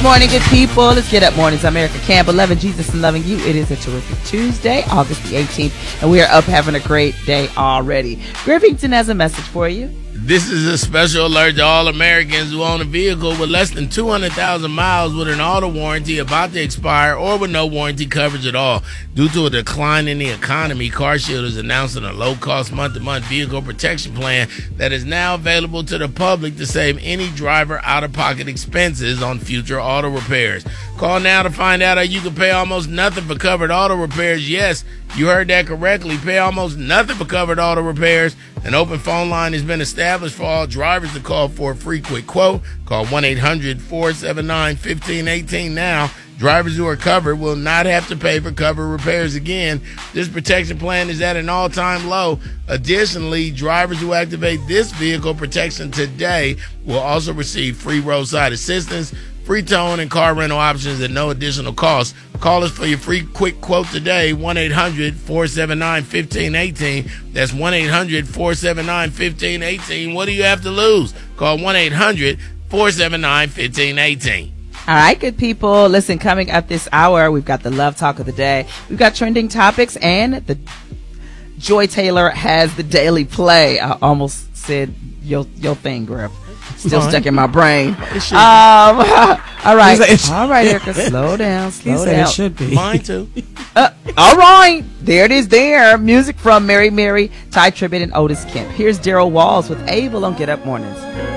Morning, good people. Let's get up mornings. I'm Erica Campbell, loving Jesus and loving you. It is a terrific Tuesday, August the 18th, and we are up having a great day already. Griffington has a message for you. This is a special alert to all Americans who own a vehicle with less than 200,000 miles with an auto warranty about to expire or with no warranty coverage at all. Due to a decline in the economy, CarShield is announcing a low-cost month-to-month vehicle protection plan that is now available to the public to save any driver out-of-pocket expenses on future auto repairs. Call now to find out how you can pay almost nothing for covered auto repairs. Yes, you heard that correctly. Pay almost nothing for covered auto repairs. An open phone line has been established for all drivers to call for a free quick quote. Call 1-800-479-1518 now. Drivers who are covered will not have to pay for covered repairs again. This protection plan is at an all-time low. Additionally, drivers who activate this vehicle protection today will also receive free roadside assistance, free towing, and car rental options at no additional cost. Call us for your free quick quote today, 1-800-479-1518. That's 1-800-479-1518. What do you have to lose? Call 1-800-479-1518. All right, good people. Listen, coming up this hour, we've got the Love Talk of the Day. We've got trending topics, and the Joy Taylor has the Daily Play. I almost said your thing, Griff. Still stuck in my brain. All right. All right, Erica, slow down. It should be. Mine too. All right. There it is there. Music from Mary Mary, Ty Tribbett, and Otis Kemp. Here's Daryl Walls with Abel on Get Up Mornings.